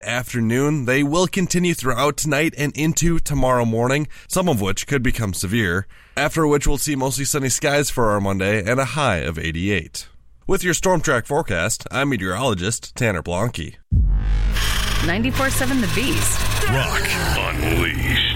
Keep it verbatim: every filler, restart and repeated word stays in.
afternoon. They will continue throughout tonight and into tomorrow morning, some of which could become severe, after which we'll see mostly sunny skies for our Monday and a high of eighty-eight. With your Storm Track forecast, I'm meteorologist Tanner Blanke. ninety-four point seven The Beast. Rock Unleashed.